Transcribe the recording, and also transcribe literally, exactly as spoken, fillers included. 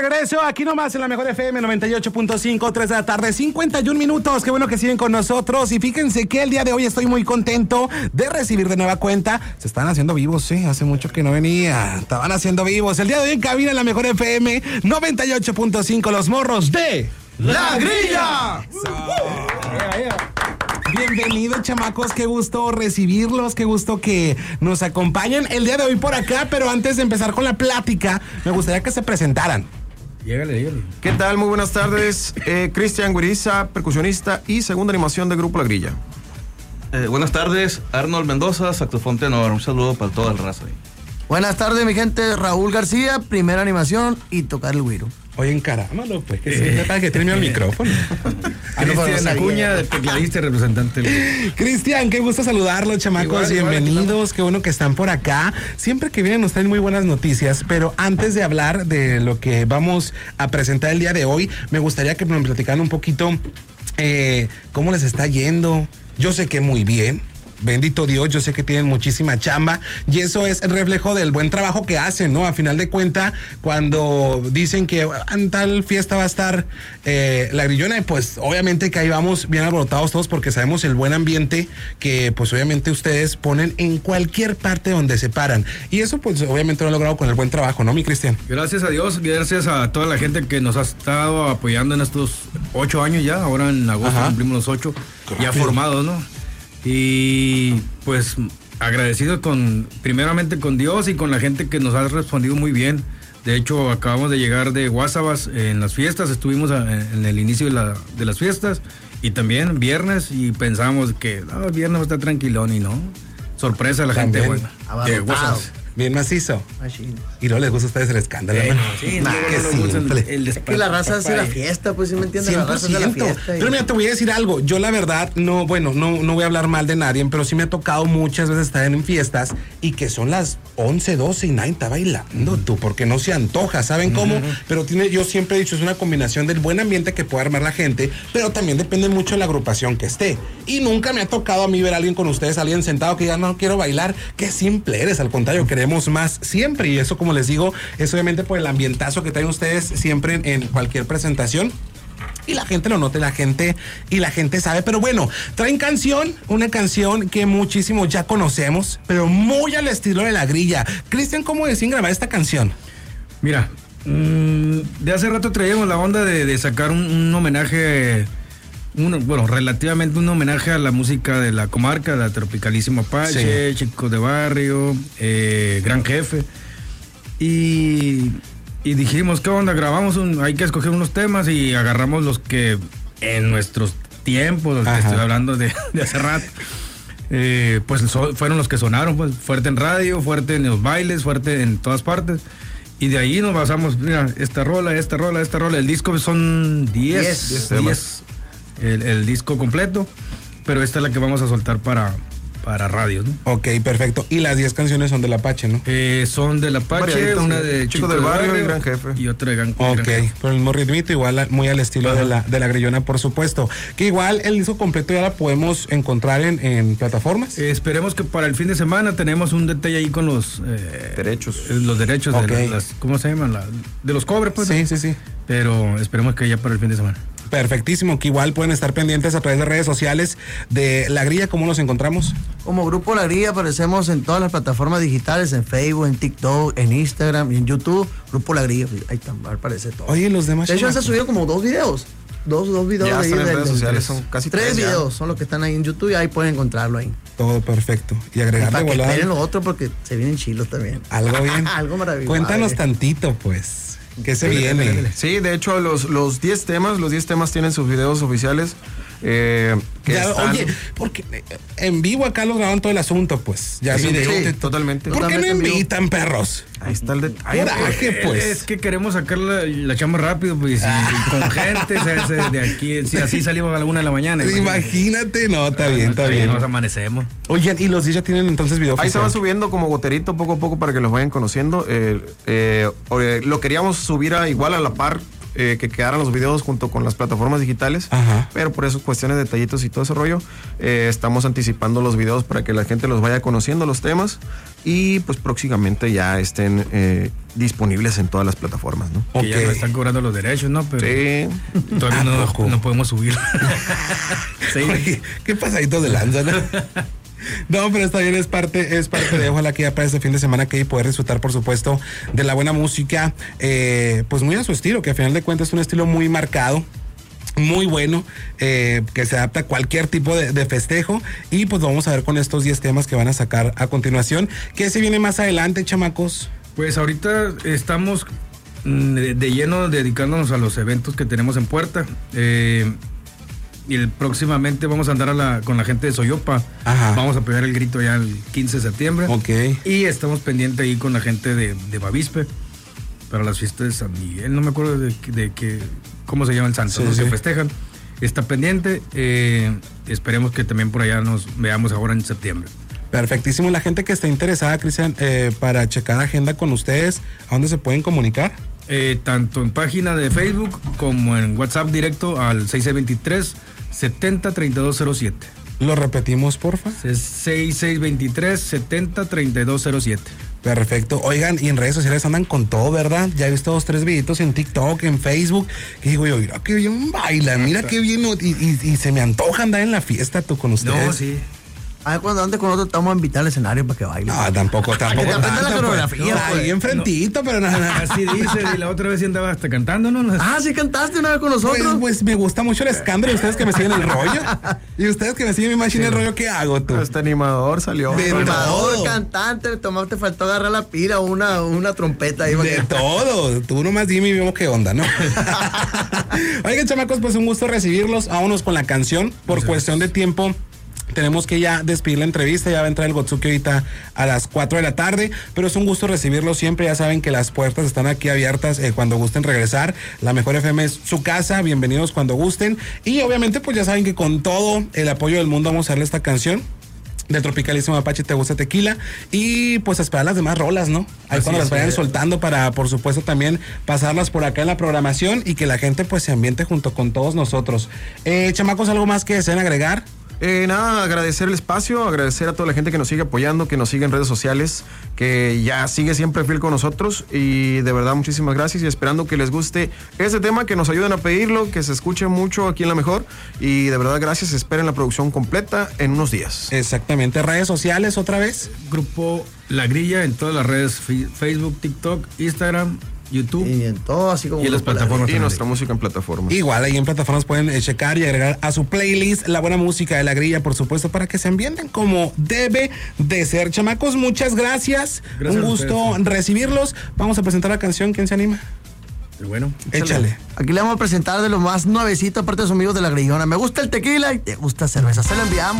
regreso, aquí nomás en la Mejor F M noventa y ocho punto cinco, tres de la tarde, cincuenta y un minutos. Qué bueno que siguen con nosotros. Y fíjense que el día de hoy estoy muy contento de recibir de nueva cuenta. Se están haciendo vivos, sí, hace mucho que no venía. Estaban haciendo vivos. El día de hoy en cabina en la Mejor F M noventa y ocho punto cinco, los morros de La Grilla. Bienvenidos, chamacos, qué gusto recibirlos, qué gusto que nos acompañen el día de hoy por acá, pero antes de empezar con la plática, me gustaría que se presentaran. Llégale, llégale. ¿Qué tal? Muy buenas tardes. Eh, Cristian Guiriza, percusionista y segunda animación de Grupo La Grilla. Eh, buenas tardes, Arnold Mendoza, saxofón tenor. Un saludo para toda el raza. Buenas tardes, mi gente. Raúl García, primera animación y tocar el güiro. Oye, encarámalo, pues, que se para que tiene el micrófono. Cristian Acuña, de tecladista y representante. Cristian, qué gusto saludarlos, chamacos. Igual, Bienvenidos, igual, qué bueno que están por acá. Siempre que vienen nos traen muy buenas noticias, pero antes de hablar de lo que vamos a presentar el día de hoy, me gustaría que me platicaran un poquito eh, cómo les está yendo. Yo sé que muy bien. Bendito Dios, yo sé que tienen muchísima chamba y eso es el reflejo del buen trabajo que hacen, ¿no? A final de cuenta, cuando dicen que en tal fiesta va a estar eh, La Grillona, y pues obviamente que ahí vamos bien alborotados todos porque sabemos el buen ambiente que pues obviamente ustedes ponen en cualquier parte donde se paran. Y eso pues obviamente lo han logrado con el buen trabajo, ¿no, mi Cristian? Gracias a Dios, gracias a toda la gente que nos ha estado apoyando en estos ocho años ya. Ahora en agosto Ajá. cumplimos los ocho, ya formados, ¿no? Y pues agradecido con primeramente con Dios y con la gente que nos ha respondido muy bien. De hecho, acabamos de llegar de Guasabas en las fiestas, estuvimos a, en el inicio de, la, de las fiestas y también viernes y pensamos que no, el viernes va a estar tranquilón y no. Sorpresa a la también. gente buena. De Guasabas. Bien macizo. Machine. Y no les gusta a ustedes el escándalo. Eh, sí, nah, no, que no, simple. El, el es que la raza hace la fiesta, pues, ¿sí me entiendes? La raza hace la fiesta. Y... Pero mira, te voy a decir algo. Yo la verdad, no, bueno, no, no voy a hablar mal de nadie, pero sí me ha tocado muchas veces estar en fiestas y que son las once, doce y nadie está bailando, uh-huh. tú, porque no se antoja, ¿saben uh-huh. cómo? Pero tiene, yo siempre he dicho, es una combinación del buen ambiente que puede armar la gente, pero también depende mucho de la agrupación que esté. Y nunca me ha tocado a mí ver a alguien con ustedes, alguien sentado que diga, no quiero bailar. Qué simple eres, al contrario, queremos más siempre, y eso, como les digo, es obviamente por el ambientazo que traen ustedes siempre en, en cualquier presentación. Y la gente lo nota, la gente y la gente sabe. Pero bueno, traen canción, una canción que muchísimos ya conocemos, pero muy al estilo de La Grilla. Cristian, ¿cómo deciden grabar esta canción? Mira, mmm, de hace rato traíamos la onda de, de sacar un, un homenaje, un, bueno, relativamente un homenaje a la música de la comarca, la Tropicalísimo Apache, sí. Chicos de Barrio, eh, Gran Jefe. Y... Y dijimos, ¿qué onda? Grabamos, un, hay que escoger unos temas y agarramos los que en nuestros tiempos, los Ajá. que estoy hablando de, de hace rato, eh, pues so, fueron los que sonaron, pues fuerte en radio, fuerte en los bailes, fuerte en todas partes. Y de ahí nos basamos, mira, esta rola, esta rola, esta rola. El disco son diez, diez, el, el disco completo, pero esta es la que vamos a soltar para... para radio, ¿no? Ok, perfecto. Y las diez canciones son del Apache, ¿no? Eh, son del Apache, una de Chico, Chico del Barrio y Gran Jefe. Y otra de Gran Jefe. Ok, Gran por el mismo ritmito, igual muy al estilo de la, de la Grillona, por supuesto. Que igual el disco completo ya la podemos encontrar en, en plataformas. Eh, esperemos que para el fin de semana tenemos un detalle ahí con los... Eh, derechos. Los derechos okay. de las... ¿Cómo se llaman? La, de los cobres, pues. Sí, sí, sí. Pero esperemos que ya para el fin de semana. Perfectísimo, que igual pueden estar pendientes a través de redes sociales de La Grilla. ¿Cómo nos encontramos? Como Grupo La Grilla aparecemos en todas las plataformas digitales, en Facebook, en TikTok, en Instagram y en YouTube. Grupo La Grilla, ahí también aparece todo. Oye, los demás... De hecho, se han subido como dos videos. Dos, dos videos ya ahí están en de, redes de, sociales, de, son casi tres, tres videos, ya. son los que están ahí en YouTube y ahí pueden encontrarlo ahí. Todo perfecto. Y agregarle para que volada. esperen lo otro porque se vienen chilos también. Algo bien. Algo maravilloso. Cuéntanos tantito, pues. ¿Qué se viene? Sí, de hecho, los los diez temas, los diez temas tienen sus videos oficiales. Eh, que ya, están... Oye, porque en vivo acá los graban todo el asunto, pues. Ya sí, video. Sí, totalmente. ¿Por totalmente qué no invitan, perros? Ahí está el detalle. Coraje, pues. Es que queremos sacar la, la chamba rápido, pues, y, y con gente, se, se, de aquí, si así salimos a la una de la mañana. Imagínate, no, está bien, está bien. Nos amanecemos. Oye, ¿y los D J ya tienen entonces video Ahí oficial? se va subiendo como goterito poco a poco para que los vayan conociendo. Eh, eh, lo queríamos subir a igual a la par eh, que quedaran los videos junto con las plataformas digitales. Ajá. Pero por eso, cuestiones de detallitos y todo ese rollo, eh, estamos anticipando los videos para que la gente los vaya conociendo, los temas, y pues próximamente ya estén eh, disponibles en todas las plataformas, ¿no? Que ya Ok. nos están cobrando los derechos, ¿no? Pero Sí. todavía ¿A no, poco? no podemos subir. Sí. Oye, qué pasadito de lanza, ¿no? No, pero está bien, es parte, es parte de ojalá que ya para este fin de semana que poder disfrutar, por supuesto, de la buena música, eh, pues muy a su estilo, que al final de cuentas es un estilo muy marcado, muy bueno, eh, que se adapta a cualquier tipo de, de festejo. Y pues vamos a ver con estos diez temas que van a sacar a continuación. ¿Qué se viene más adelante, chamacos? Pues ahorita estamos mm, de, de lleno dedicándonos a los eventos que tenemos en puerta. Eh, y el, próximamente vamos a andar a la, con la gente de Soyopa. Ajá. Vamos a pegar el grito ya el quince de septiembre. Ok. Y estamos pendientes ahí con la gente de, de Bavispe para las fiestas de San Miguel. No me acuerdo de, de que, cómo se llama el santo, Sí, ¿no? sí. Que festejan. Está pendiente. Eh, esperemos que también por allá nos veamos ahora en septiembre. Perfectísimo. La gente que está interesada, Cristian, eh, para checar agenda con ustedes, ¿a dónde se pueden comunicar? Eh, tanto en página de Facebook como en WhatsApp directo al seis seis dos tres, setenta, treinta y dos cero siete. Lo repetimos, porfa. Es seis seis dos tres, setenta, treinta y dos cero siete. Perfecto. Oigan, y en redes sociales andan con todo, ¿verdad? Ya he visto dos, tres videitos en TikTok, en Facebook, que digo yo, mira qué bien bailan, mira qué bien, y, y, y se me antoja andar en la fiesta tú con ustedes. No, sí. A ver, cuando antes con nosotros estamos a invitar al escenario para que baile. No, tampoco, tampoco. Que te aprenda la tanto, coreografía, pues. pues. Ahí enfrentito, pero nada, nada. Así dice, y la otra vez sí andaba hasta cantando, ¿no? Ah, sí cantaste una vez con Pues, nosotros. pues me gusta mucho el escándalo. Y ustedes que me siguen el rollo. Y ustedes que me siguen mi machine el rollo, ¿qué hago tú? Este animador salió. De Animador, todo. cantante, Tomás, te faltó agarrar la pila o una, una trompeta ahí. para De que- todo. Tú nomás dime y vemos qué onda, ¿no? Oigan, chamacos, pues un gusto recibirlos. Vámonos con la canción. Por cuestión de tiempo, tenemos que ya despedir la entrevista. Ya va a entrar el Gotsuki ahorita a las cuatro de la tarde. Pero es un gusto recibirlos siempre. Ya saben que las puertas están aquí abiertas eh, cuando gusten regresar. La Mejor F M es su casa. Bienvenidos cuando gusten. Y obviamente, pues ya saben que con todo el apoyo del mundo vamos a darle esta canción de Tropicalísimo Apache, Te Gusta Tequila, y pues a esperar las demás rolas, ¿no? Ahí Así cuando las es, vayan eh. soltando para, por supuesto, también pasarlas por acá en la programación y que la gente pues se ambiente junto con todos nosotros. Eh, chamacos, ¿algo más que deseen agregar? Eh, nada, agradecer el espacio, agradecer a toda la gente que nos sigue apoyando, que nos sigue en redes sociales, que ya sigue siempre fiel con nosotros, y de verdad muchísimas gracias, y esperando que les guste este tema, que nos ayuden a pedirlo, que se escuche mucho aquí en La Mejor, y de verdad gracias, esperen la producción completa en unos días. Exactamente, redes sociales otra vez. Grupo La Grilla en todas las redes, fi- Facebook, TikTok, Instagram, YouTube. Y en todo, así como. Y en las Grupo La plataformas. Y nuestra música en plataformas. Igual ahí en plataformas pueden eh, checar y agregar a su playlist la buena música de La Grilla, por supuesto, para que se ambienten como debe de ser. Chamacos, muchas gracias. Gracias Un a gusto ustedes. recibirlos. Vamos a presentar la canción. ¿Quién se anima? Pero bueno. Échale. Aquí le vamos a presentar de lo más nuevecito, aparte de los amigos de La Grillona. Me gusta el tequila y te gusta cerveza. Se lo enviamos.